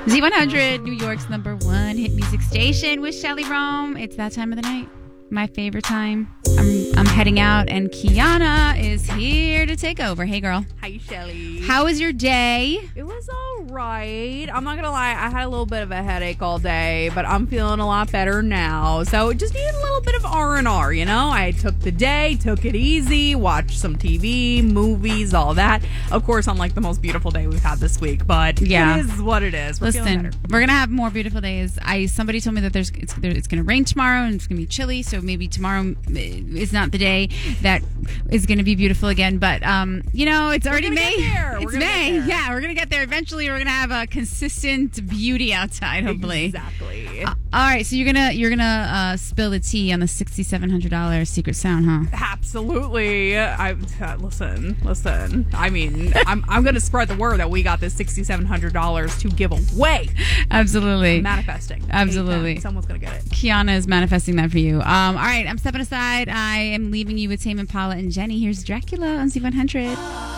Z100, New York's #1 hit music station with Shelly Rome. It's that time of the night. My favorite time. I'm heading out, and Kiana is here to take over. Hey, girl. Hi, Shelly. How was your day? It was all right. I'm not going to lie. I had a little bit of a headache all day, but I'm feeling a lot better now. So it just needed a little bit of R&R, you know? I took the day, took it easy, watched some TV, movies, all that. Of course, unlike the most beautiful day we've had this week, but yeah, it is what it is. We're feeling better. We're going to have more beautiful days. Somebody told me that it's going to rain tomorrow, and it's going to be chilly, so maybe tomorrow is not the day that is going to be beautiful again. But, it's already May. It's May. Yeah, we're going to get there. Eventually, we're going to have a consistent beauty outside, hopefully. Exactly. All right, so you're gonna spill the tea on the $6,700 secret sound, huh? Absolutely. Listen. I mean, I'm gonna spread the word that we got this $6,700 to give away. Absolutely. I'm manifesting. Absolutely. Someone's gonna get it. Kiana is manifesting that for you. All right, I'm stepping aside. I am leaving you with Tame Impala and Jenny. Here's Dracula on Z100.